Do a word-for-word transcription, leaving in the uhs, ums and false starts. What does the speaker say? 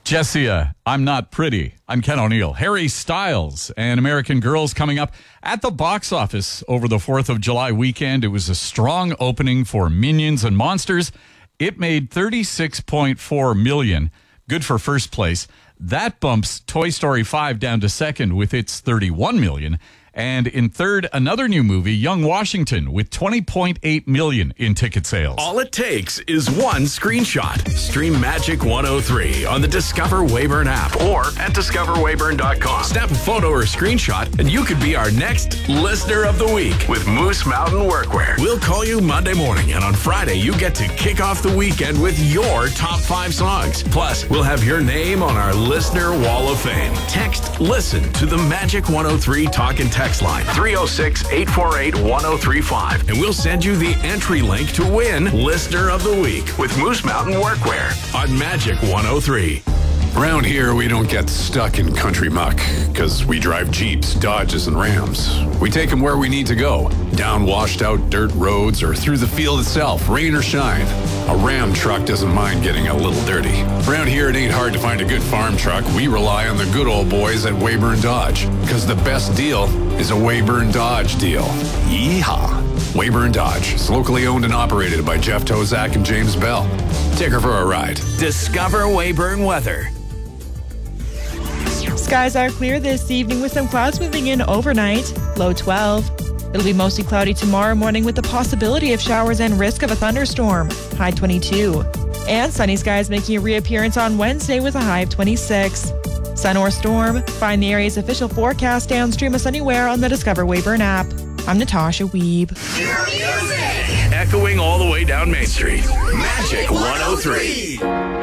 Jessia, I'm Not Pretty. I'm Ken O'Neill. Harry Styles and American Girls coming up at the box office over the fourth of July weekend. It was a strong opening for Minions and Monsters. It made thirty-six point four million dollars. Good for first place. That bumps Toy Story five down to second with its thirty-one million dollars. And in third, another new movie, Young Washington, with twenty point eight million dollars in ticket sales. All it takes is one screenshot. Stream Magic one oh three on the Discover Weyburn app or at discover weyburn dot com. Snap a photo or screenshot and you could be our next Listener of the Week with Moose Mountain Workwear. We'll call you Monday morning, and on Friday you get to kick off the weekend with your top five songs. Plus, we'll have your name on our Listener Wall of Fame. Text LISTEN to the Magic one oh three Talk and Text line three oh six, eight four eight, one oh three five, and we'll send you the entry link to win Listener of the Week with Moose Mountain Workwear on Magic one oh three. Around here, we don't get stuck in country muck because we drive Jeeps, Dodges, and Rams. We take them where we need to go, down washed-out dirt roads or through the field itself, rain or shine. A Ram truck doesn't mind getting a little dirty. Around here, it ain't hard to find a good farm truck. We rely on the good old boys at Weyburn Dodge because the best deal is a Weyburn Dodge deal. Yeehaw! Weyburn Dodge is locally owned and operated by Jeff Tozak and James Bell. Take her for a ride. Discover Weyburn weather. Skies are clear this evening with some clouds moving in overnight, low twelve. It'll be mostly cloudy tomorrow morning with the possibility of showers and risk of a thunderstorm, high twenty-two. And sunny skies making a reappearance on Wednesday with a high of twenty-six. Sun or storm? Find the area's official forecast downstream us anywhere on the Discover Weyburn app. I'm Natasha Weeb. Echoing all the way down Main Street. Magic one oh three.